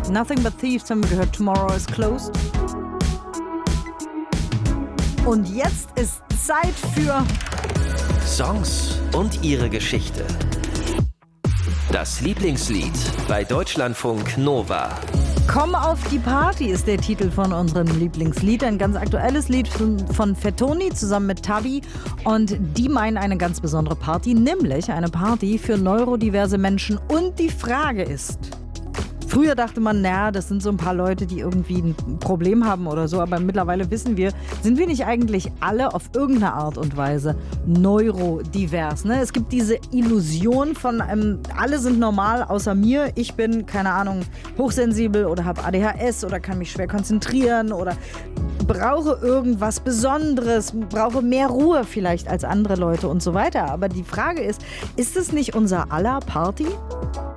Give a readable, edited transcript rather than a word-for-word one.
Nothing But Thieves haben wir gehört, Tomorrow is Closed. Und jetzt ist Zeit für Songs und ihre Geschichte. Das Lieblingslied bei Deutschlandfunk Nova. Komm auf die Party ist der Titel von unserem Lieblingslied. Ein ganz aktuelles Lied von Fettoni zusammen mit Tabi. Und die meinen eine ganz besondere Party, nämlich eine Party für neurodiverse Menschen. Und die Frage ist, früher dachte man, naja, das sind so ein paar Leute, die irgendwie ein Problem haben oder so. Aber mittlerweile wissen wir, sind wir nicht eigentlich alle auf irgendeine Art und Weise neurodivers? Ne? Es gibt diese Illusion von, alle sind normal außer mir. Ich bin, keine Ahnung, hochsensibel oder habe ADHS oder kann mich schwer konzentrieren oder brauche irgendwas Besonderes, brauche mehr Ruhe vielleicht als andere Leute und so weiter. Aber die Frage ist es nicht unser aller Party?